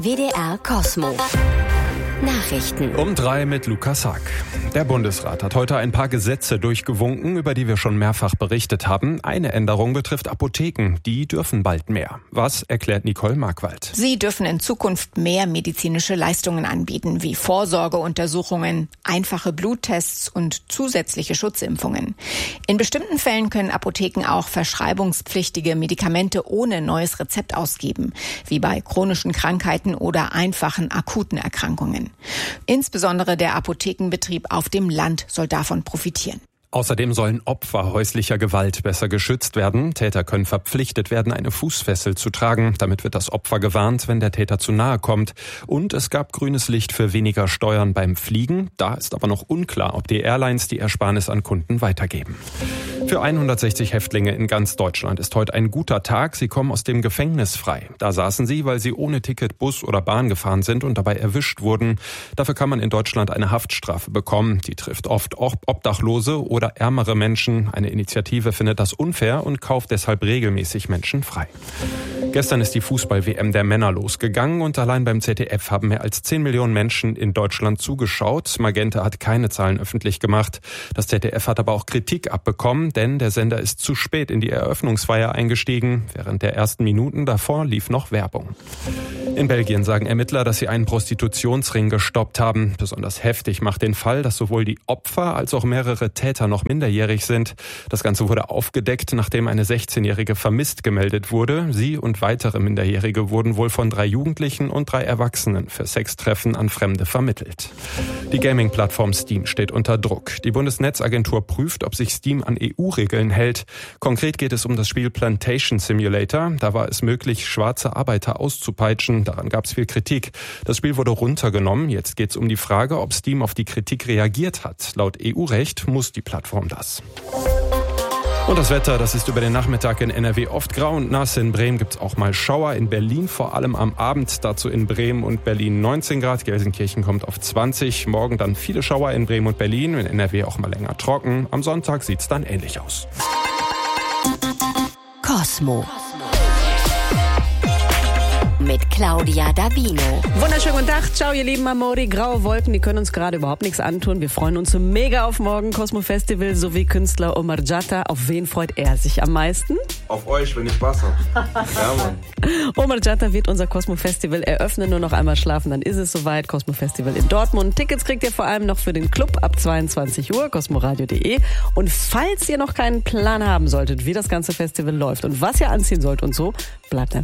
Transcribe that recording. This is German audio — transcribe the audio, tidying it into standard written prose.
WDR Cosmo. Nachrichten. Um 3 mit Lukas Haag. Der Bundesrat hat heute ein paar Gesetze durchgewunken, über die wir schon mehrfach berichtet haben. Eine Änderung betrifft Apotheken. Die dürfen bald mehr. Was erklärt Nicole Markwald? Sie dürfen in Zukunft mehr medizinische Leistungen anbieten, wie Vorsorgeuntersuchungen, einfache Bluttests und zusätzliche Schutzimpfungen. In bestimmten Fällen können Apotheken auch verschreibungspflichtige Medikamente ohne neues Rezept ausgeben, wie bei chronischen Krankheiten oder einfachen akuten Erkrankungen. Insbesondere der Apothekenbetrieb auf dem Land soll davon profitieren. Außerdem sollen Opfer häuslicher Gewalt besser geschützt werden. Täter können verpflichtet werden, eine Fußfessel zu tragen. Damit wird das Opfer gewarnt, wenn der Täter zu nahe kommt. Und es gab grünes Licht für weniger Steuern beim Fliegen. Da ist aber noch unklar, ob die Airlines die Ersparnis an Kunden weitergeben. Für 160 Häftlinge in ganz Deutschland ist heute ein guter Tag. Sie kommen aus dem Gefängnis frei. Da saßen sie, weil sie ohne Ticket Bus oder Bahn gefahren sind und dabei erwischt wurden. Dafür kann man in Deutschland eine Haftstrafe bekommen. Die trifft oft Obdachlose oder ärmere Menschen. Eine Initiative findet das unfair und kauft deshalb regelmäßig Menschen frei. Gestern ist die Fußball-WM der Männer losgegangen und allein beim ZDF haben mehr als 10 Millionen Menschen in Deutschland zugeschaut. Magenta hat keine Zahlen öffentlich gemacht. Das ZDF hat aber auch Kritik abbekommen, denn der Sender ist zu spät in die Eröffnungsfeier eingestiegen. Während der ersten Minuten davor lief noch Werbung. In Belgien sagen Ermittler, dass sie einen Prostitutionsring gestoppt haben. Besonders heftig macht den Fall, dass sowohl die Opfer als auch mehrere Täter noch minderjährig sind. Das Ganze wurde aufgedeckt, nachdem eine 16-Jährige vermisst gemeldet wurde. Sie und weitere Minderjährige wurden wohl von 3 Jugendlichen und 3 Erwachsenen für Sextreffen an Fremde vermittelt. Die Gaming-Plattform Steam steht unter Druck. Die Bundesnetzagentur prüft, ob sich Steam an EU-Regeln hält. Konkret geht es um das Spiel Plantation Simulator. Da war es möglich, schwarze Arbeiter auszupeitschen. Daran gab es viel Kritik. Das Spiel wurde runtergenommen. Jetzt geht es um die Frage, ob Steam auf die Kritik reagiert hat. Laut EU-Recht muss die Plattform das. Und das Wetter, das ist über den Nachmittag in NRW oft grau und nass. In Bremen gibt es auch mal Schauer. In Berlin vor allem am Abend. Dazu in Bremen und Berlin 19 Grad. Gelsenkirchen kommt auf 20. Morgen dann viele Schauer in Bremen und Berlin. In NRW auch mal länger trocken. Am Sonntag sieht es dann ähnlich aus. Cosmo. Mit Claudia Davino. Wunderschönen guten Tag. Ciao, ihr lieben Amori. Graue Wolken, die können uns gerade überhaupt nichts antun. Wir freuen uns so mega auf morgen. Cosmo Festival sowie Künstler Omar Jatta. Auf wen freut er sich am meisten? Auf euch, wenn ich Spaß habe. Ja, Mann. Omar Jatta wird unser Cosmo Festival eröffnen. Nur noch einmal schlafen, dann ist es soweit. Cosmo Festival in Dortmund. Tickets kriegt ihr vor allem noch für den Club ab 22 Uhr. cosmoradio.de. Und falls ihr noch keinen Plan haben solltet, wie das ganze Festival läuft und was ihr anziehen sollt und so, bleibt einfach